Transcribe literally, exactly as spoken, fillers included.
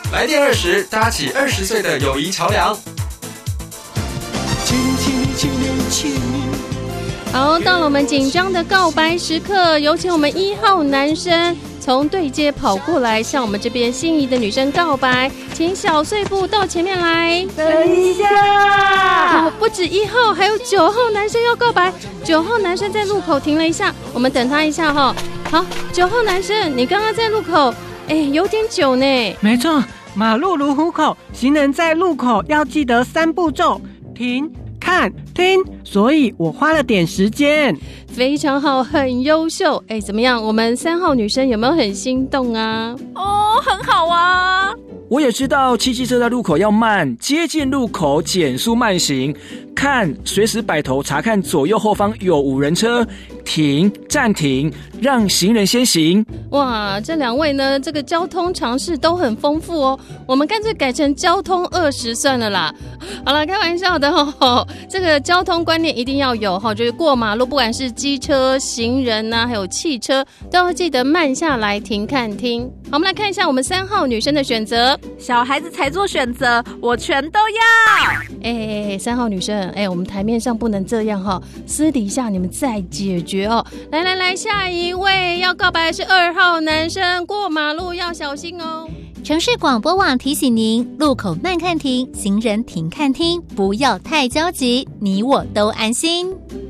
来电二十，搭起二十岁的友谊桥梁。 亲亲亲亲。 好，到了我们紧张的告白时刻，有请我们一号男生从对街跑过来，向我们这边心仪的女生告白，请小碎步到前面来。 等一下， 哦，不止一号，还有九号男生要告白。九号男生在路口停了一下，我们等他一下哈。好，九号男生，你刚刚在路口，哎，有点久呢。 没错，马路如虎口，行人在路口要记得三步骤：停、看、听。所以我花了点时间。 非常好，很优秀。哎，怎么样？我们三号女生有没有很心动啊？ 哦，很好啊。 我也知道骑机车在路口要慢，接近路口减速慢行，看随时摆头查看左右后方有无人车，停暂停，让行人先行。 哇，这两位呢，这个交通常识都很丰富哦。我们干脆改成交通二十算了啦。好了，开玩笑的哦。这个交通观念一定要有哈，就是过马路，不管是机车、行人啊，还有汽车，都要记得慢下来停看听。好，我们来看一下我们三号女生的选择。 小孩子才做选择，我全都要。 哎，三号女生，哎，我们台面上不能这样哈，私底下你们再解决哦。来来来，下一位要告白的是二号男生，过马路要小心哦。 城市广播网提醒您：路口慢看停，行人停看听，不要太焦急，你我都安心。